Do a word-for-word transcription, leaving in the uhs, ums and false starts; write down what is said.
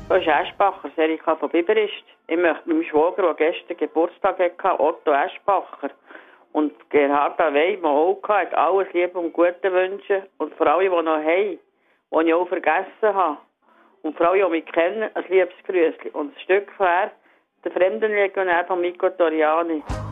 Das ist Eschbacher, Erika von Biberist. Ich möchte meinem Schwager, der gestern Geburtstag hatte, Otto Eschbacher, und Gerhard Wey, der auch hatte, alles Liebe und Gute wünschen. Und für alle, die noch haben, die ich auch vergessen habe. Und für alle, die mich kennen, ein liebes Grüßchen. Und ein Stück wäre der Fremdenlegionär von Miko Toriani.